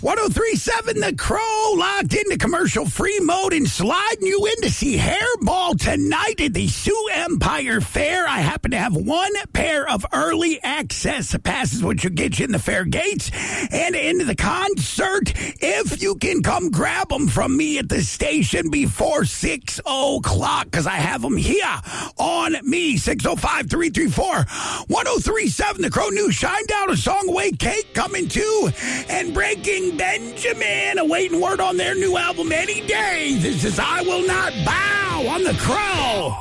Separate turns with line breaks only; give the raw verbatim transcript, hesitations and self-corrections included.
one oh three point seven The Crow, locked into commercial-free mode and sliding you in to see Hairball tonight at the Sioux Empire Fair. I happen to have one pair of early access passes, which will get you in the fair gates and into the concert. If you can come grab them from me at the station before six o'clock, because I have them here on me. six oh five, three three four, one oh three point seven The Crow News. Shine Down, a song away, Cake coming too, and Breaking Benjamin awaiting word on their new album any day. This is I Will Not Bow on The Crow.